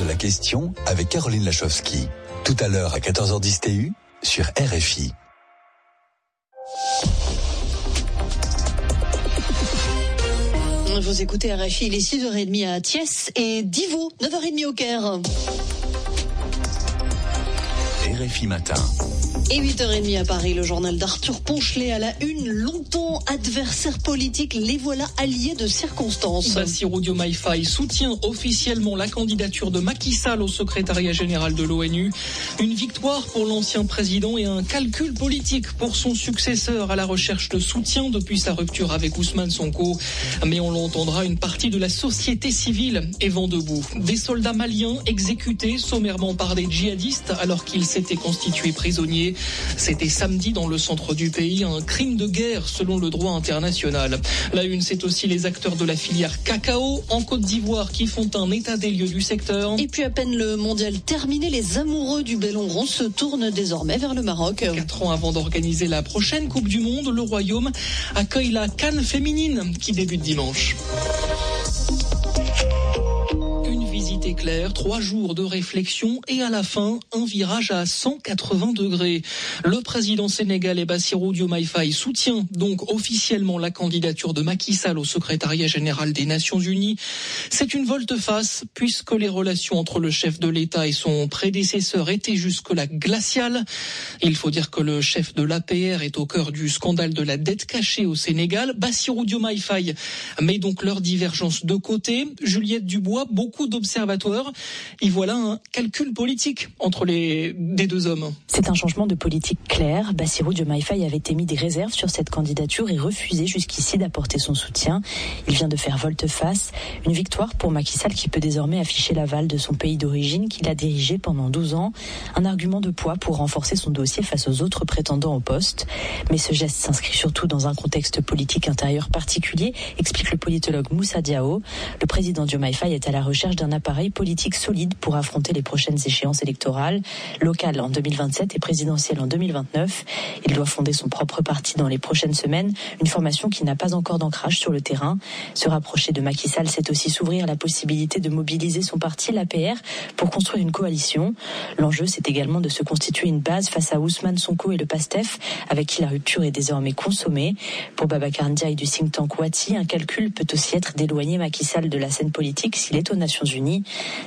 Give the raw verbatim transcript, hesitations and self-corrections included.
la question avec Caroline Lachowski. Tout à l'heure à quatorze heures dix T U sur R F I. Vous écoutez R F I, il est six heures trente à Thiès et Divo, neuf heures trente au Caire. R F I matin. Et huit heures trente à Paris, le journal d'Arthur Ponchelet à la une. Longtemps adversaires politiques, les voilà alliés de circonstances. Bassirou Diomaye Faye soutient officiellement la candidature de Macky Sall au secrétariat général de l'ONU. Une victoire pour l'ancien président et un calcul politique pour son successeur à la recherche de soutien depuis sa rupture avec Ousmane Sonko. Mais on l'entendra, une partie de la société civile est vent debout. Des soldats maliens exécutés sommairement par des djihadistes alors qu'ils s'étaient constitués prisonniers. C'était samedi dans le centre du pays, un crime de guerre selon le droit international. La une, c'est aussi les acteurs de la filière cacao en Côte d'Ivoire qui font un état des lieux du secteur. Et puis à peine le mondial terminé, les amoureux du ballon rond se tournent désormais vers le Maroc. Quatre ans avant d'organiser la prochaine Coupe du Monde, le Royaume accueille la CAN féminine qui débute dimanche. Clair, trois jours de réflexion et à la fin, un virage à cent quatre-vingts degrés. Le président sénégalais Bassirou Diomaye Faye soutient donc officiellement la candidature de Macky Sall au secrétariat général des Nations Unies. C'est une volte-face puisque les relations entre le chef de l'État et son prédécesseur étaient jusque-là glaciales. Il faut dire que le chef de l'A P R est au cœur du scandale de la dette cachée au Sénégal. Bassirou Diomaye Faye met donc leur divergence de côté. Juliette Dubois, beaucoup d'observateurs y voilà un calcul politique entre les des deux hommes. C'est un changement de politique clair. Bassirou Diomaye Faye avait émis des réserves sur cette candidature et refusé jusqu'ici d'apporter son soutien. Il vient de faire volte-face. Une victoire pour Macky Sall qui peut désormais afficher l'aval de son pays d'origine qu'il a dirigé pendant douze ans. Un argument de poids pour renforcer son dossier face aux autres prétendants au poste. Mais ce geste s'inscrit surtout dans un contexte politique intérieur particulier, explique le politologue Moussa Diao. Le président Diomaye Faye est à la recherche d'un appareil politique solide pour affronter les prochaines échéances électorales, locales en deux mille vingt-sept et présidentielles en deux mille vingt-neuf. Il doit fonder son propre parti dans les prochaines semaines, une formation qui n'a pas encore d'ancrage sur le terrain. Se rapprocher de Macky Sall, c'est aussi s'ouvrir la possibilité de mobiliser son parti, l'A P R, pour construire une coalition. L'enjeu, c'est également de se constituer une base face à Ousmane Sonko et le PASTEF, avec qui la rupture est désormais consommée. Pour Babacar Ndiaye du think tank Wati, un calcul peut aussi être d'éloigner Macky Sall de la scène politique s'il est aux Nations Unies.